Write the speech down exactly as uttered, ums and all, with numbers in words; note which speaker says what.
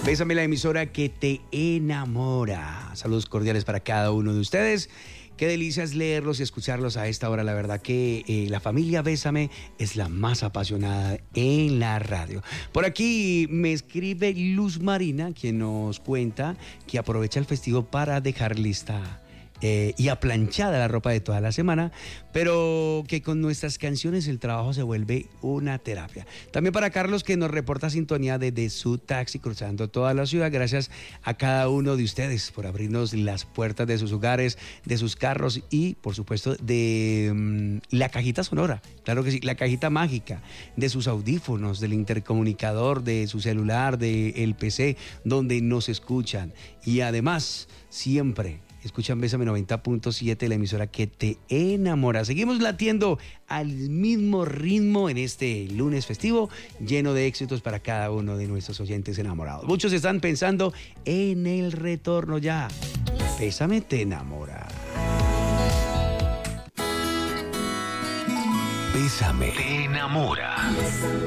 Speaker 1: Bésame, la emisora que te enamora. Saludos cordiales para cada uno de ustedes. Qué delicia es leerlos y escucharlos a esta hora. La verdad que eh, la familia Bésame es la más apasionada en la radio. Por aquí me escribe Luz Marina, quien nos cuenta que aprovecha el festivo para dejar lista Eh, y aplanchada la ropa de toda la semana, pero que con nuestras canciones el trabajo se vuelve una terapia. También para Carlos, que nos reporta sintonía desde su taxi cruzando toda la ciudad. Gracias a cada uno de ustedes por abrirnos las puertas de sus hogares, de sus carros y, por supuesto, de um, la cajita sonora. Claro que sí, la cajita mágica, de sus audífonos, del intercomunicador, de su celular, del P C, donde nos escuchan. Y además, siempre escuchan Bésame noventa punto siete, la emisora que te enamora. Seguimos latiendo al mismo ritmo en este lunes festivo, lleno de éxitos para cada uno de nuestros oyentes enamorados. Muchos están pensando en el retorno ya. Bésame te enamora.
Speaker 2: Bésame te enamora.